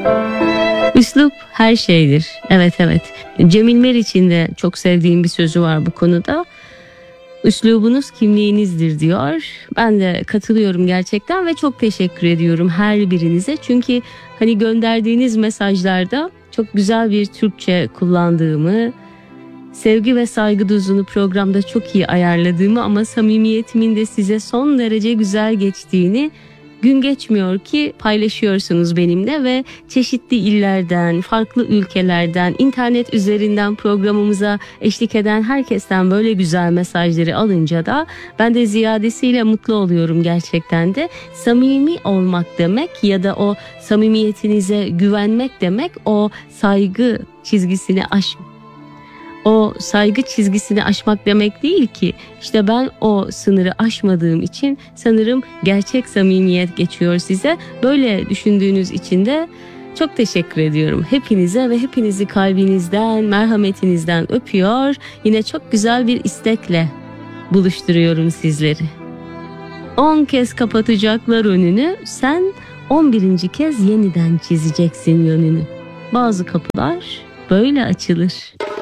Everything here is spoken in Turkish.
Üslup her şeydir. Evet. Cemil Meriç'in de çok sevdiğim bir sözü var bu konuda. Üslubunuz kimliğinizdir diyor. Ben de katılıyorum gerçekten ve çok teşekkür ediyorum her birinize. Çünkü hani gönderdiğiniz mesajlarda çok güzel bir Türkçe kullandığımı, sevgi ve saygı dozunu programda çok iyi ayarladığımı ama samimiyetimin de size son derece güzel geçtiğini gün geçmiyor ki paylaşıyorsunuz benimle ve çeşitli illerden, farklı ülkelerden, internet üzerinden programımıza eşlik eden herkesten böyle güzel mesajları alınca da ben de ziyadesiyle mutlu oluyorum gerçekten de. Samimi olmak demek ya da o samimiyetinize güvenmek demek o saygı çizgisini aşmak demek değil ki. İşte ben o sınırı aşmadığım için sanırım gerçek samimiyet geçiyor size. Böyle düşündüğünüz için de çok teşekkür ediyorum hepinize ve hepinizi kalbinizden, merhametinizden öpüyor. Yine çok güzel bir istekle buluşturuyorum sizleri. 10 kez kapatacaklar önünü, sen 11. kez yeniden çizeceksin yönünü. Bazı kapılar böyle açılır.